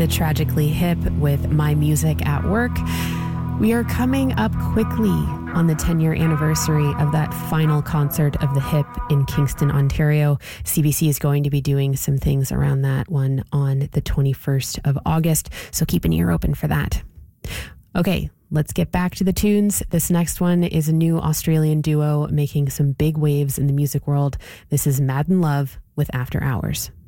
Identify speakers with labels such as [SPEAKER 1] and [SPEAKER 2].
[SPEAKER 1] The Tragically Hip with My Music at Work. We are coming up quickly on the 10-year anniversary of that final concert of the Hip in Kingston, Ontario. CBC is going to be doing some things around that one on the 21st of August, so keep an ear open for that. Okay, let's get back to the tunes. This next one is a new Australian duo making some big waves in the music world. This is Mad in Love with After Hours.